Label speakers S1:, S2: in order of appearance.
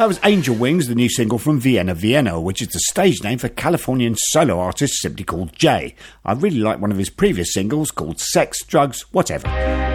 S1: That was Angel Wings, the new single from Vienna Vienna, which is the stage name for Californian solo artist simply called Jay. I really like one of his previous singles called Sex, Drugs, Whatever.